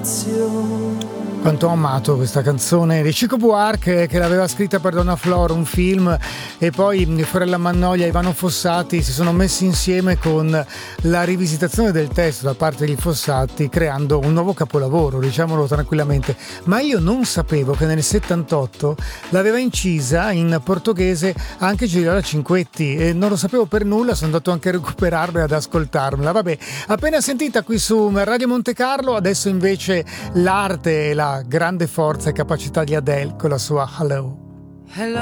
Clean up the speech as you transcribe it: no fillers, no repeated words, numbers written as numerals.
Quanto ho amato questa canzone di Chico Buarque, che l'aveva scritta per Donna Flor, un film, e poi Fiorella Mannoia e Ivano Fossati si sono messi insieme con la rivisitazione del testo da parte degli Fossati, creando un nuovo capolavoro, diciamolo tranquillamente. Ma io non sapevo che nel 78 l'aveva incisa in portoghese anche Gigliola Cinquetti, e non lo sapevo per nulla, sono andato anche a recuperarla e ad ascoltarmela. Vabbè, appena sentita qui su Radio Monte Carlo, adesso invece l'arte e la grande forza e capacità di Adele con la sua Hello.